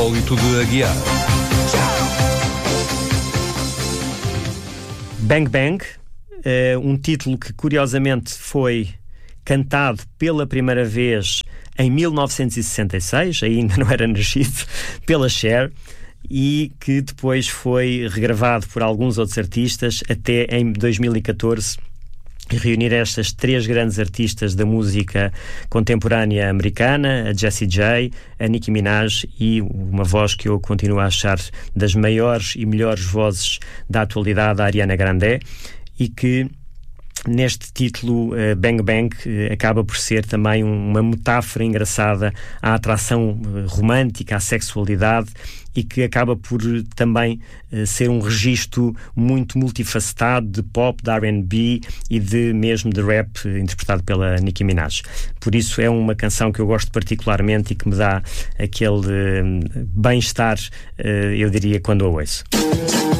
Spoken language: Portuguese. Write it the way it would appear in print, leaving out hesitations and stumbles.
Hipólito de Aguiar. Bang Bang, um título que curiosamente foi cantado pela primeira vez em 1966, ainda não era nascido, pela Cher, e que depois foi regravado por alguns outros artistas até em 2014, e reunir estas três grandes artistas da música contemporânea americana, a Jessie J, a Nicki Minaj e uma voz que eu continuo a achar das maiores e melhores vozes da atualidade, a Ariana Grande, e que neste título Bang Bang acaba por ser também uma metáfora engraçada à atração romântica, à sexualidade, e que acaba por também ser um registro muito multifacetado de pop, de R&B e mesmo de rap, interpretado pela Nicki Minaj. Por isso é uma canção que eu gosto particularmente e que me dá aquele bem-estar, eu diria, quando a ouço.